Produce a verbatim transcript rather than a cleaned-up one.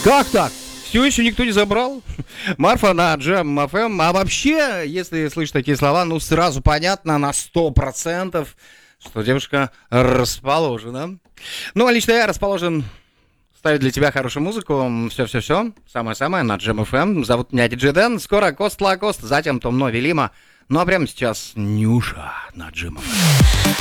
Как так? Все еще никто не забрал? Марфа на Джем эф эм. А вообще, если слышишь такие слова, ну сразу понятно на сто процентов, что девушка расположена. Ну, а лично я расположен ставить для тебя хорошую музыку. Все-все-все. Самое-самое на Джем эф эм. Зовут меня Диджей Дэн. Скоро Кост Лакост, затем Том Нови Лима. Ну а прямо сейчас Нюша на Джем эф эм.